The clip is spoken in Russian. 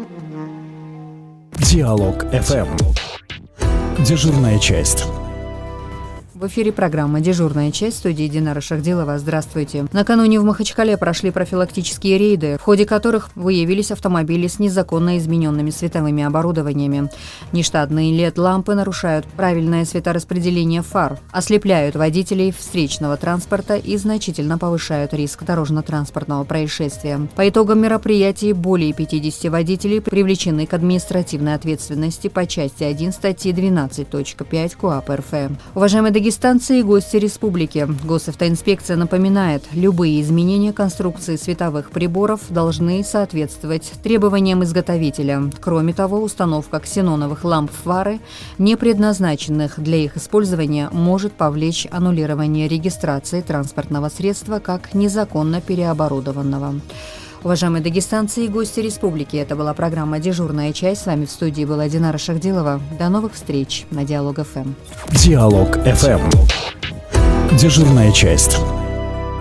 Диалог ФМ. Дежурная часть. В эфире программа «Дежурная часть», в студии Динара Шахдилова. Здравствуйте. Накануне в Махачкале прошли профилактические рейды, в ходе которых выявились автомобили с незаконно измененными световыми оборудованиями. Нештатные LED-лампы нарушают правильное светораспределение фар, ослепляют водителей встречного транспорта и значительно повышают риск дорожно-транспортного происшествия. По итогам мероприятий более 50 водителей привлечены к административной ответственности по части 1 статьи 12.5 КоАП РФ. Уважаемые дагестанцы и гости республики, Госавтоинспекция напоминает, любые изменения конструкции световых приборов должны соответствовать требованиям изготовителя. Кроме того, установка ксеноновых ламп фары, не предназначенных для их использования, может повлечь аннулирование регистрации транспортного средства как незаконно переоборудованного. Уважаемые дагестанцы и гости республики, это была программа «Дежурная часть». С вами в студии была Динара Шахдилова. До новых встреч на Диалог ФМ. Диалог ФМ. Дежурная часть.